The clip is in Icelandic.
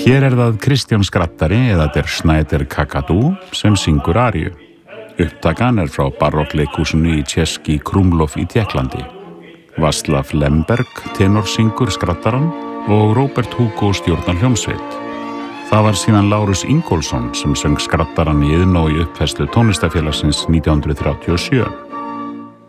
Hér það Kristján Skrattari eða der Schneider Kakadu sem syngur aríu. Upptakan frá barokkleikhúsinu í Český Krumlov í Tékklandi. Václav Lemberg tenorsyngur Skrattarann og Robert Hugo stjórnar hljómsveit. Það var síðan Lárus Ingólfsson sem söng Skrattarann í Iðnó í uppfærslu tónlistarfélagsins 1937.